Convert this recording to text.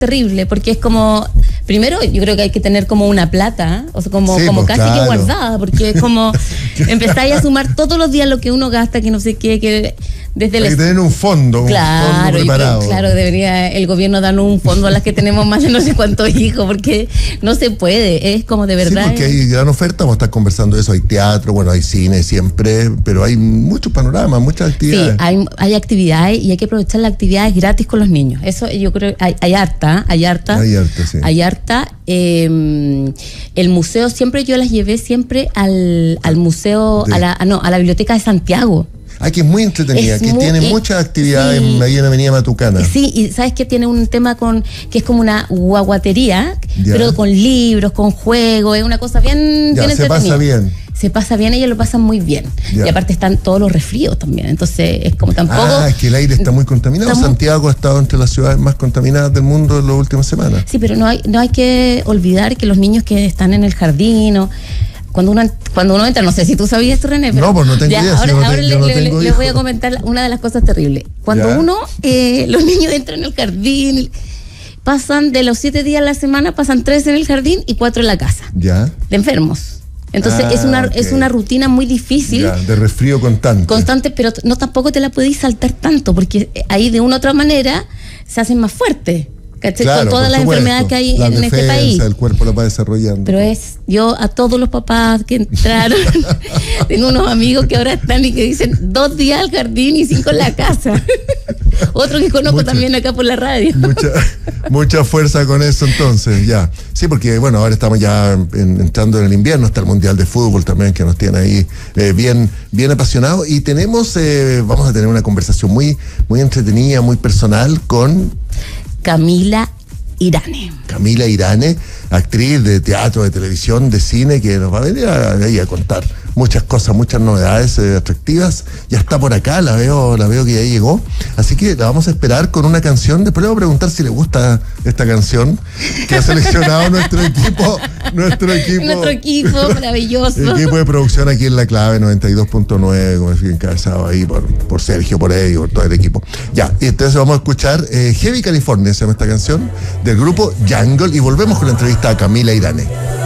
terrible, porque es como, primero yo creo que hay que tener como una plata, o sea, como Sí, casi claro. que guardada, porque es como empezáis a sumar todos los días lo que uno gasta, que no sé qué, que desde Hay que tener un fondo Claro, yo preparado. creo, claro, debería el gobierno darnos un fondo a las que tenemos más de no sé cuántos hijos, porque no se puede, es como de verdad. Sí, porque hay gran oferta, vamos a estar conversando de eso, hay teatro, bueno, hay cine siempre, pero hay muchos panoramas, muchas actividades. Sí, hay actividades y hay que aprovechar las actividades gratis con los niños. Eso yo creo, hay harta. Hay harta, sí. Hay harta. El museo, siempre yo las llevé siempre al museo, a la biblioteca de Santiago. Que es muy entretenida, Es que muy- tiene muchas actividades sí. ahí en Avenida Matucana. Sí, y sabes que tiene un tema que es como una guaguatería, Ya. pero con libros, con juegos, es una cosa bien, Ya, bien se entretenida. pasa bien. Se pasa bien, ellos lo pasan muy bien. Ya. Y aparte están todos los resfríos también, entonces es como tampoco... Es que el aire está muy contaminado. Está muy- Santiago ha estado entre las ciudades más contaminadas del mundo en las últimas semanas. Sí, pero no hay que olvidar que los niños que están en el jardín o cuando uno entra, no sé si tú sabías esto, René, pero No, pues no tengo idea, si ahora yo no tengo les hijos. voy a comentar una de las cosas terribles. Cuando Ya. los niños entran al jardín, pasan de los 7 días a la semana, pasan 3 en el jardín y 4 en la casa, Ya. de enfermos. Entonces Ok. es una rutina muy difícil. Ya, de resfrío Constante, pero no tampoco te la podéis saltar tanto, porque ahí de una u otra manera se hacen más fuertes, ¿cachai? Claro, con todas por las supuesto. enfermedades que hay La en este país. el cuerpo lo va desarrollando. Pero yo a todos los papás que entraron, tengo unos amigos que ahora están y que dicen 2 días al jardín y 5 en la casa. Otro que conozco también acá por la radio. Mucha fuerza con eso entonces, ya. Sí, porque bueno, ahora estamos ya entrando en el invierno, está el Mundial de Fútbol también que nos tiene ahí bien apasionados y vamos a tener una conversación muy entretenida, muy personal con Camila Irane. Camila Irane, actriz de teatro, de televisión, de cine, que nos va a venir a contar muchas cosas, muchas novedades atractivas. Ya está por acá, la veo que ya llegó. Así que la vamos a esperar con una canción. Después le voy a preguntar si le gusta esta canción que ha seleccionado nuestro equipo. Nuestro equipo maravilloso. Equipo de producción aquí en La Clave 92.9, como decía, encabezado ahí por Sergio, por Eddie, por todo el equipo. Ya, y entonces vamos a escuchar Heavy California, se llama esta canción, del grupo Jungle, y volvemos con la entrevista a Camila Irane.